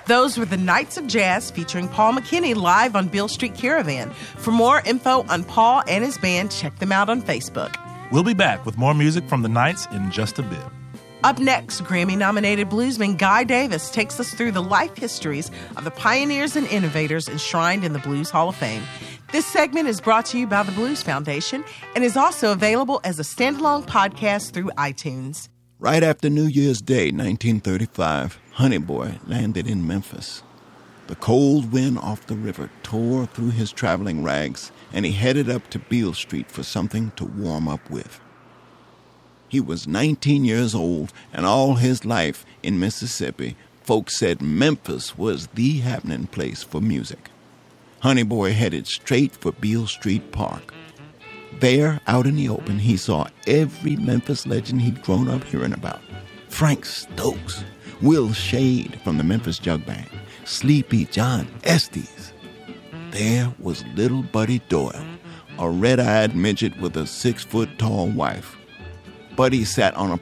Those were the Nights of Jazz featuring Paul McKinney live on Beale Street Caravan. For more info on Paul and his band, check them out on Facebook. We'll be back with more music from the Nights in just a bit. Up next, Grammy-nominated bluesman Guy Davis takes us through the life histories of the pioneers and innovators enshrined in the Blues Hall of Fame. This segment is brought to you by the Blues Foundation and is also available as a standalone podcast through iTunes. Right after New Year's Day, 1935, Honey Boy landed in Memphis. The cold wind off the river tore through his traveling rags, and he headed up to Beale Street for something to warm up with. He was 19 years old, and all his life in Mississippi, folks said Memphis was the happening place for music. Honey Boy headed straight for Beale Street Park. There, out in the open, he saw every Memphis legend he'd grown up hearing about. Frank Stokes, Will Shade from the Memphis Jug Band, Sleepy John Estes. There was little Buddy Doyle, a red-eyed midget with a 6-foot-tall wife. Buddy sat on a